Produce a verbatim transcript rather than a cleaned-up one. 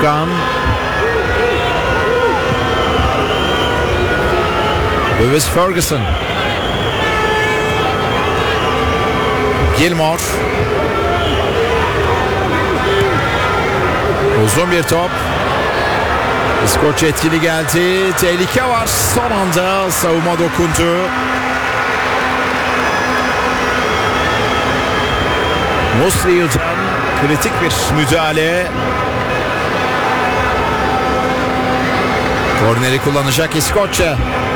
Özkan. Lewis Ferguson. Gilmore. Uzun bir top. İskoçya etkili geldi. Tehlike var. Son anda savunma dokundu. Musli'den kritik bir müdahale. Korneri kullanacak İskoçya.